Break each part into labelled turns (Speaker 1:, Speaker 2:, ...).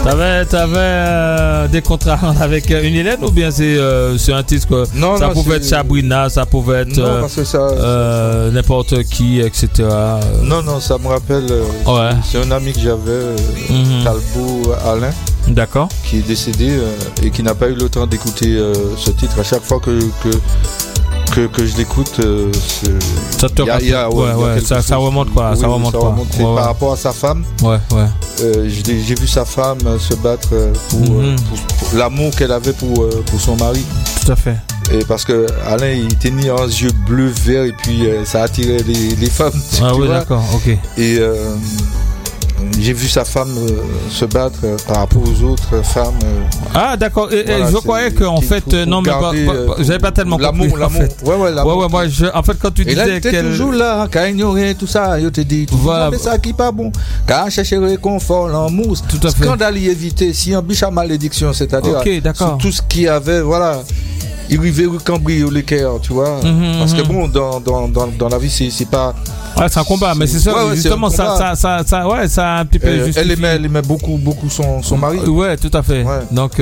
Speaker 1: T'avais des contrats avec une Hélène ou bien c'est un titre que
Speaker 2: non,
Speaker 1: ça
Speaker 2: non,
Speaker 1: pouvait être Sabrina, ça pouvait être
Speaker 2: non, parce que ça,
Speaker 1: n'importe qui, etc.
Speaker 2: Non, ça me rappelle.
Speaker 1: Ouais.
Speaker 2: C'est un ami que j'avais, Talbot Alain.
Speaker 1: D'accord.
Speaker 2: Qui est décédé et qui n'a pas eu le temps d'écouter ce titre. À chaque fois que je l'écoute,
Speaker 1: ça te ça remonte quoi.
Speaker 2: Oui,
Speaker 1: ça remonte quoi.
Speaker 2: C'est par rapport à sa femme.
Speaker 1: Ouais.
Speaker 2: J'ai vu sa femme se battre pour l'amour qu'elle avait pour son mari.
Speaker 1: Tout à fait.
Speaker 2: Et parce que Alain, il tenait un yeux bleu vert et puis ça attirait les femmes.
Speaker 1: Ah oui, d'accord, ok.
Speaker 2: Et j'ai vu sa femme se battre par rapport aux autres femmes.
Speaker 1: Ah d'accord. Voilà, je croyais qu'en fait non, mais j'avais pas tellement compris.
Speaker 2: L'amour.
Speaker 1: Ouais, l'amour. Ouais, en fait, quand tu disais
Speaker 2: là, qu'elle toujours là, quand ignorer tout ça, je te dis. Voilà. Mais ça qui pas bon. Quand chercher réconfort, l'amour. Tout à fait. Scandale y éviter. Si un biche à malédiction, c'est-à-dire.
Speaker 1: Ok, d'accord.
Speaker 2: Tout ce qui avait, voilà. Il arrivait au Cambri, au Lécaire, tu vois. Parce que bon, dans la vie, c'est pas.
Speaker 1: Ouais, c'est un combat, mais c'est ça, justement, ça a un petit peu justifié.
Speaker 2: Elle aimait beaucoup son mari.
Speaker 1: Ouais, tout à fait. Ouais. Donc,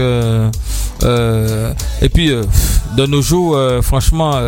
Speaker 1: et puis, de nos jours, franchement,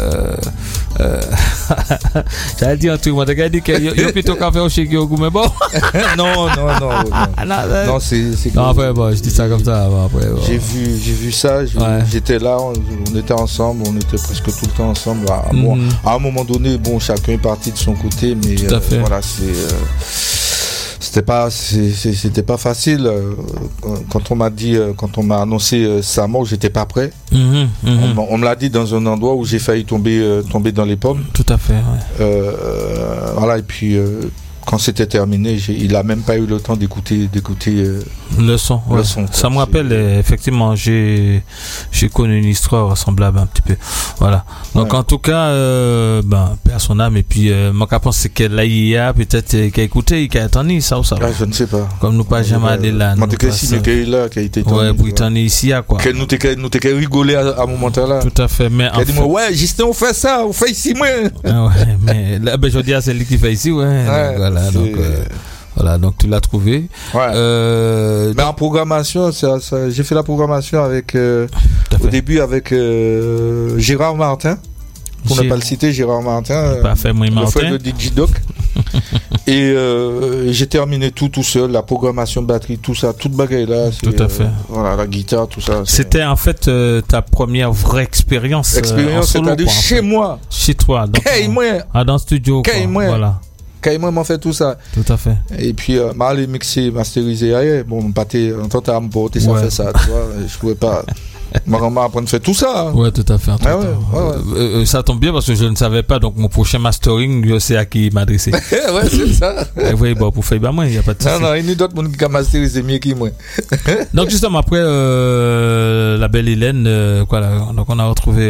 Speaker 1: j'allais dire un truc, moi, t'as dit qu'il y a plutôt qu'à faire au chez Guillaume, mais bon.
Speaker 2: Non, c'est.
Speaker 1: Non, après, bon, je dis ça comme ça. Après, bon.
Speaker 2: J'ai vu ça, j'étais là, on était ensemble, on était presque tout le temps ensemble. À un moment donné, bon, chacun est parti de son côté, mais voilà, c'était pas facile. Quand on m'a annoncé sa mort, j'étais pas prêt. On me l'a dit dans un endroit où j'ai failli tomber dans les pommes.
Speaker 1: Tout à fait. Ouais.
Speaker 2: Voilà, et puis quand c'était terminé, il a même pas eu le temps d'écouter
Speaker 1: le son. Ouais. Ça me rappelle effectivement, j'ai connu une histoire semblable un petit peu. Voilà. Donc en tout cas, paix à son âme. Et puis moi je pense qu'elle a peut-être qu'elle a écouté, qu'elle a entendu ça ou ça.
Speaker 2: Je ne sais pas.
Speaker 1: Comme nous pas jamais aller là.
Speaker 2: Moi tu sais là qui a été
Speaker 1: ouais, pour t'en ici à quoi.
Speaker 2: Que nous t'es rigolé à un moment là.
Speaker 1: Tout à fait. Mais
Speaker 2: en fait, ouais, Justin on fait ça, on fait ici moi.
Speaker 1: Ouais, mais là je dis à celui qui fait ici Voilà, donc tu l'as trouvé.
Speaker 2: Ouais. Mais en programmation, j'ai fait la programmation avec au début avec Gérard Martin, pour ne pas le citer, Gérard Martin, le frère de DJ Doc. Et j'ai terminé tout seul, la programmation de batterie, tout ça, toute bagaille là.
Speaker 1: Tout à fait.
Speaker 2: Voilà, la guitare, tout ça.
Speaker 1: C'était en fait ta première vraie expérience.
Speaker 2: Expérience, c'est-à-dire chez moi.
Speaker 1: Chez toi. Dans le studio. Voilà.
Speaker 2: Carrément m'a fait tout ça.
Speaker 1: Tout à fait.
Speaker 2: Et puis mal mixé, masterisé ailleurs. Bon, pâté en temps à me porter ça fait ça, tu vois, je pouvais pas apprendre à faire tout ça.
Speaker 1: Ouais, tout à fait. Ça tombe bien parce que je ne savais pas, donc mon prochain mastering, je sais à qui m'adresser.
Speaker 2: Ouais, c'est ça.
Speaker 1: Oui, bon, pour faire moi, il n'y a pas de souci.
Speaker 2: Non, il y a d'autres monde qui a masterisé mieux que moi.
Speaker 1: Donc justement après la belle Hélène, donc on a retrouvé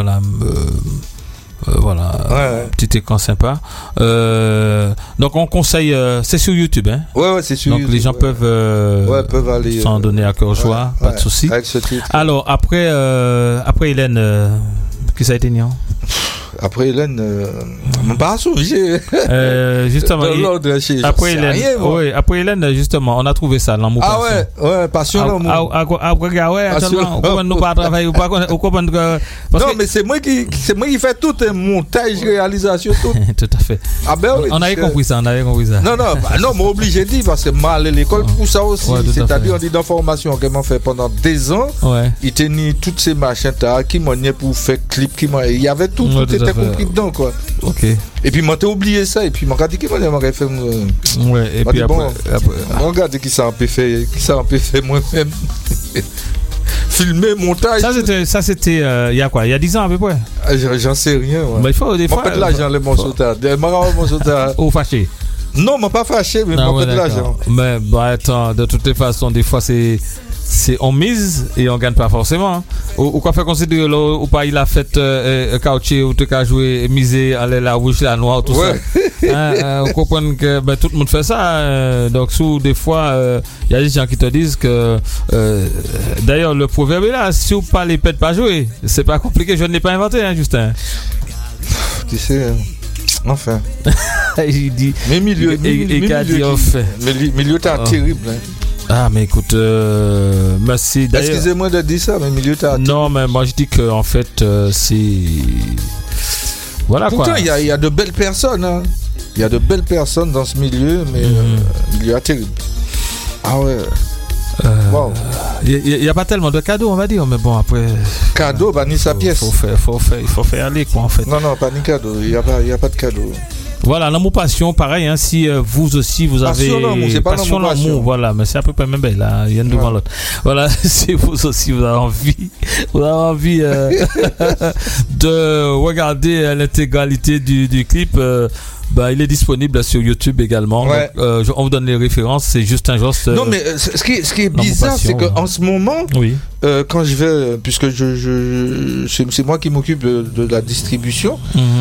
Speaker 1: petit écran sympa. Donc on conseille, c'est sur YouTube, hein.
Speaker 2: Ouais, c'est sur YouTube.
Speaker 1: Donc les gens peuvent
Speaker 2: aller
Speaker 1: s'en donner à cœur joie, pas de souci.
Speaker 2: Avec ce titre.
Speaker 1: Alors après Hélène, qui ça a été niant?
Speaker 2: Après Hélène, pas songer.
Speaker 1: Justement, après Hélène, justement, on a trouvé ça, l'amour.
Speaker 2: Ah ouais, passion l'amour.
Speaker 1: On nous pas travailler ou pas comprendre.
Speaker 2: Non, mais c'est moi qui fais tout un montage, réalisation, tout.
Speaker 1: Tout à fait.
Speaker 2: Ah ben oui.
Speaker 1: On avait compris ça.
Speaker 2: Non, moi obligé de dire parce que moi aller à l'école pour ça aussi. C'est-à-dire on dit dans formation qu'on m'a fait pendant 2 ans. Il tenait toutes ces machines qui m'ont pour faire clip, il y avait tout était compris dedans quoi.
Speaker 1: Ok.
Speaker 2: Et puis moi t'ai oublié ça et puis moi dit qu'il m'aurait fait
Speaker 1: et puis après
Speaker 2: on regarde qui ça un peu fait moi-même. Filmer, montage.
Speaker 1: Ça c'était il y a quoi? Il y a 10 ans à peu près.
Speaker 2: J'en sais rien.
Speaker 1: Mais il faut des fois.
Speaker 2: Pas de l'argent les morceaux
Speaker 1: Ou fâché.
Speaker 2: Non, mais pas fâché, mais pas de l'argent.
Speaker 1: Mais attends, de toutes les façons, des fois c'est on mise et on gagne pas forcément. Hein. Ou quoi faire considérer ou pas il a fait caoutchouc ou te qu'a joué miser aller la rouge la noire tout ça. On comprend que tout le monde fait ça. Donc sous des fois il y a des gens qui te disent que d'ailleurs le proverbe est là, si vous pas les pètes pas jouer, c'est pas compliqué, je ne l'ai pas inventé hein, Justin.
Speaker 2: Tu sais enfin.
Speaker 1: Il dit
Speaker 2: mais milieu
Speaker 1: enfin.
Speaker 2: milieu t'es terrible hein.
Speaker 1: Ah, mais écoute, merci.
Speaker 2: Excusez-moi de dire ça, mais milieu tard.
Speaker 1: Non, mais moi je dis que en fait, c'est. Voilà.
Speaker 2: Pourtant,
Speaker 1: quoi.
Speaker 2: Il y a de belles personnes. Hein. Il y a de belles personnes dans ce milieu, mais milieu terrible. Ah ouais.
Speaker 1: Il n'y a pas tellement de cadeaux, on va dire, mais bon, après.
Speaker 2: Cadeau, bah, ni sa pièce.
Speaker 1: Il faut faire aller, quoi, en fait.
Speaker 2: Non, pas ni cadeau. Il n'y a pas de cadeau.
Speaker 1: Voilà, l'amour passion, pareil, hein, si vous aussi vous avez
Speaker 2: passion l'amour,
Speaker 1: voilà, mais c'est à peu près même belle, là, il y a une devant l'autre. Voilà, si vous aussi vous avez envie de regarder l'intégralité du clip, il est disponible sur YouTube également.
Speaker 2: Ouais.
Speaker 1: Donc, on vous donne les références, c'est Justin Josse.
Speaker 2: Non, mais ce qui est bizarre, c'est qu'en ce moment,
Speaker 1: oui.
Speaker 2: Quand je vais, puisque c'est moi qui m'occupe de la distribution,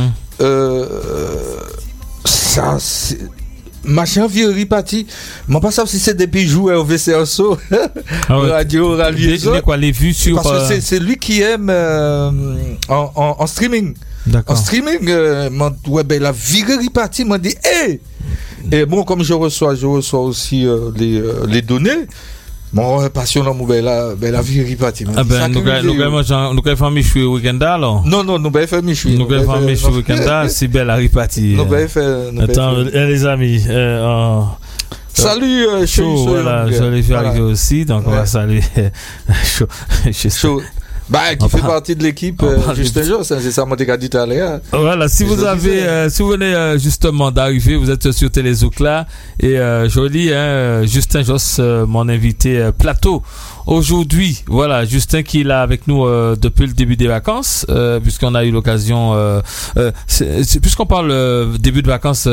Speaker 2: ça, c'est machin vieux ripati. Je ne sais pas si c'est des bijoux au VCSO, radio,
Speaker 1: les vues sur.
Speaker 2: Parce que c'est lui qui aime en streaming.
Speaker 1: D'accord.
Speaker 2: En streaming, la virée ripati m'a dit hey! Et bon, comme je reçois aussi les données. Mon passion là, la vie ripati.
Speaker 1: Ah ben, nous avons fait Michoui week-end alors.
Speaker 2: Non, nous avons fait Michoui.
Speaker 1: Nous avons fait Michoui week-end, c'est belle la ripati. Attends, les amis.
Speaker 2: Salut,
Speaker 1: Chaud. Voilà, je l'ai fait arriver aussi, donc on va saluer Chaud.
Speaker 2: Qui fait partie de l'équipe Justin Josse, c'est ça, moi t'ai dit tout à l'heure.
Speaker 1: Voilà, si vous venez justement d'arriver, vous êtes sur Télézouk là, et joli, Justin Josse, mon invité plateau. Aujourd'hui, voilà, Justin qui est là avec nous depuis le début des vacances, puisqu'on a eu l'occasion, puisqu'on parle début de vacances,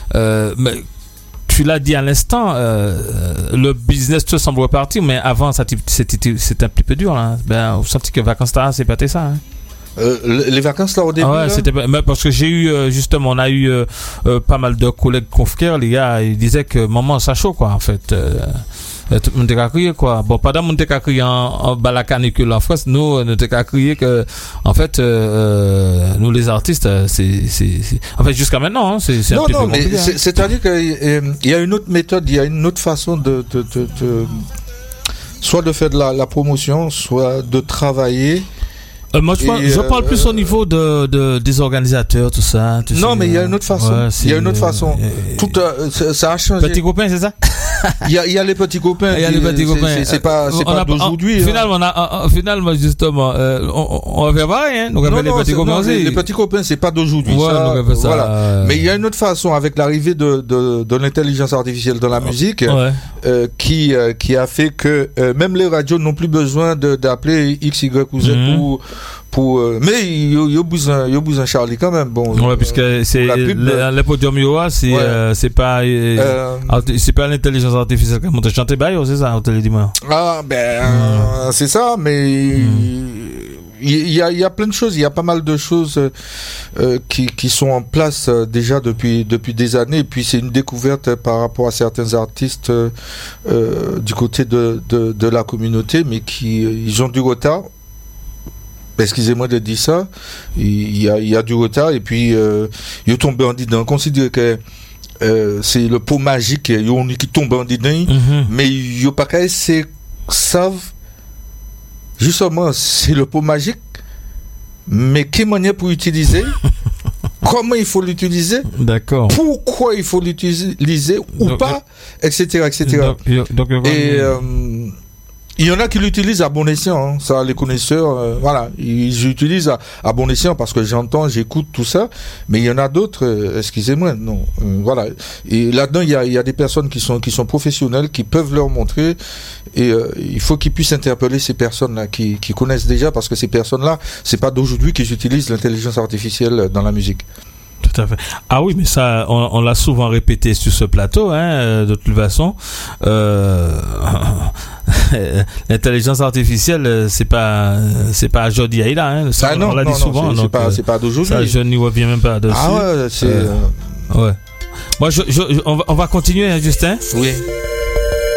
Speaker 1: tu l'as dit à l'instant, le business te semble repartir, mais avant c'était un petit peu dur. Hein. Vous sentez que vacances là, c'est pas ça. Hein.
Speaker 2: Les vacances là au début.
Speaker 1: Ouais, c'était parce que j'ai eu justement, on a eu pas mal de collègues confrères, les gars, ils disaient que maman ça chaud quoi en fait. Tout le monde a crié quoi. Bon, pendant que on a crié en bas la canicule en France, nous on a crié que en fait nous les artistes c'est en fait jusqu'à maintenant hein, c'est un petit peu compliqué.
Speaker 2: Non, mais c'est-à-dire qu'il y a une autre méthode, il y a une autre façon de soit de faire de la promotion, soit de travailler.
Speaker 1: Moi, je parle plus au niveau des organisateurs, tout ça.
Speaker 2: Non, mais il y a une autre façon. Ouais, il y a une autre façon. Tout ça a changé.
Speaker 1: Petits copains, c'est ça?
Speaker 2: Il y a les petits copains.
Speaker 1: Il y a les petits copains.
Speaker 2: C'est pas d'aujourd'hui.
Speaker 1: Finalement, justement, on va faire pareil, hein. Donc, les petits copains aussi.
Speaker 2: Les petits copains, c'est pas d'aujourd'hui.
Speaker 1: Ouais, ça,
Speaker 2: voilà. Mais il y a une autre façon avec l'arrivée de l'intelligence artificielle dans la musique, qui a fait que même les radios n'ont plus besoin d'appeler X, Y ou Z mais il y a besoin Charlie quand même. Bon.
Speaker 1: Ouais, puisque c'est le podium c'est pas l'intelligence artificielle qui monte chanter c'est ça au télédimanche.
Speaker 2: Ah c'est ça, mais il y a plein de choses, il y a pas mal de choses qui sont en place déjà depuis des années, et puis c'est une découverte par rapport à certains artistes du côté de la communauté, mais ils ont du retard. Excusez-moi de dire ça, il y a du retard, et puis ils tombent en dedans. Considère que c'est le pot magique, qui tombe en dedans, mais il n'y a pas qu'à savent justement c'est le pot magique, mais quelle manière pour l'utiliser, comment il faut l'utiliser,
Speaker 1: d'accord,
Speaker 2: pourquoi il faut l'utiliser ou pas, etc.
Speaker 1: Donc,
Speaker 2: et il y en a qui l'utilisent à bon escient, hein. Ça, les connaisseurs, voilà, ils utilisent à bon escient parce que j'écoute tout ça, mais il y en a d'autres, excusez-moi, non, voilà. Et là-dedans, il y a des personnes qui sont professionnelles, qui peuvent leur montrer, et il faut qu'ils puissent interpeller ces personnes-là qui connaissent déjà, parce que ces personnes-là, c'est pas d'aujourd'hui qu'ils utilisent l'intelligence artificielle dans la musique.
Speaker 1: Tout à fait. Ah oui, mais ça, on l'a souvent répété sur ce plateau, hein, de toute façon. L'intelligence artificielle, c'est pas aujourd'hui là, hein. Ça, on l'a dit souvent.
Speaker 2: C'est pas d'aujourd'hui.
Speaker 1: Ça, je n'y reviens même pas dessus.
Speaker 2: Ah ouais, c'est.
Speaker 1: Ouais. Moi, on va continuer, hein, Justin.
Speaker 2: Oui.